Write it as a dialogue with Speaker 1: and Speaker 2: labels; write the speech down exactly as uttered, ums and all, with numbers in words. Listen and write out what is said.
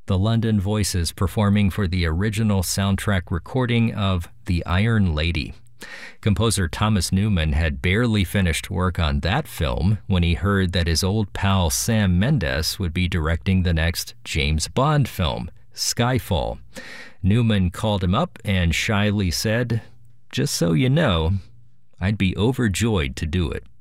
Speaker 1: the London Voices performing for the original soundtrack recording of The Iron Lady. Composer Thomas Newman had barely finished work on that film when he heard that his old pal Sam Mendes would be directing the next James Bond film, Skyfall. Newman called him up and shyly said, "Just so you know, I'd be overjoyed to do it."